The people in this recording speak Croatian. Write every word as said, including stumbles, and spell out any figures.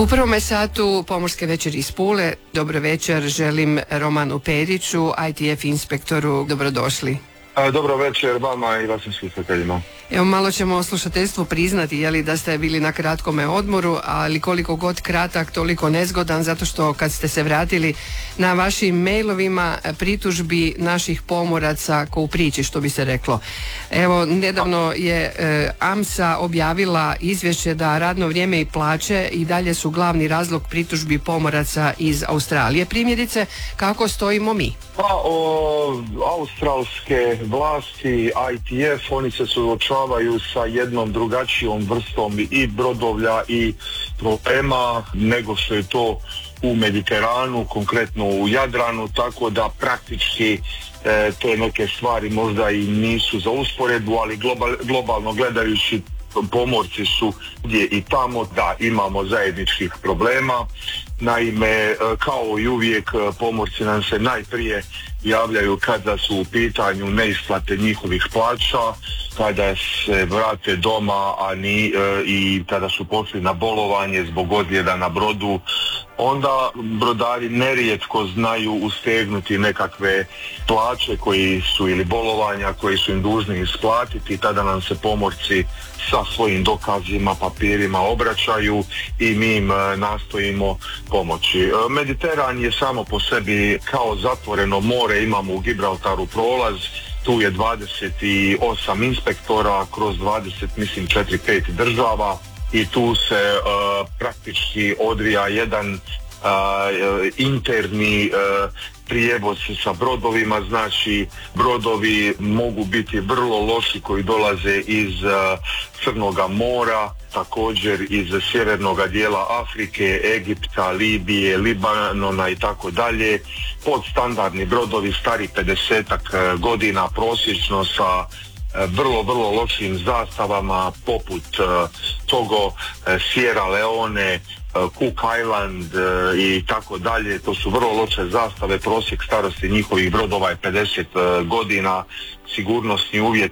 U prvome satu Pomorske večeri iz Pule. Dobro večer, želim Romanu Periću, I T F inspektoru, dobrodošli. Dobro večer vama i vašim slušateljima. Evo, malo ćemo slušateljstvu priznati, jeli, da ste bili na kratkome odmoru, ali koliko god kratak, toliko nezgodan, zato što kad ste se vratili na vašim mailovima pritužbi naših pomoraca ko u priči, što bi se reklo. Evo, nedavno je e, AMSA objavila izvješće da radno vrijeme i plaće i dalje su glavni razlog pritužbi pomoraca iz Australije. Primjerice, kako stojimo mi? Pa, o, australske vlasti, I T F, oni se suočavaju sa jednom drugačijom vrstom i brodovlja i problema nego što je to u Mediteranu, konkretno u Jadranu, tako da praktički e, te neke stvari možda i nisu za usporedbu, ali global, globalno gledajući pomorci su gdje i tamo da imamo zajedničkih problema. Naime, kao i uvijek, pomorci nam se najprije javljaju kada su u pitanju neisplate njihovih plaća, kada se vrate doma, a ni, e, i kada su pošli na bolovanje zbog ozljeda na brodu. Onda brodari nerijetko znaju ustegnuti nekakve plaće koji su ili bolovanja koji su im dužni isplatiti, tada nam se pomorci sa svojim dokazima, papirima obraćaju i mi im nastojimo pomoći. Mediteran je samo po sebi kao zatvoreno more, imamo u Gibraltaru prolaz, tu je dvadeset osam inspektora kroz dvadeset, mislim, četiri pet država i tu se uh, praktički odvija jedan Uh, interni uh, prijevoz sa brodovima, znači brodovi mogu biti vrlo loši koji dolaze iz uh, Crnoga mora, također iz sjevernog dijela Afrike, Egipta, Libije, Libanona i tako dalje. Podstandardni brodovi stari pedesetak godina prosječno sa vrlo, vrlo lošim zastavama poput uh, Togo, uh, Sierra Leone, Cook Island i tako dalje. To su vrlo loše zastave, prosjek starosti njihovih brodova je pedeset godina, sigurnosni uvjeti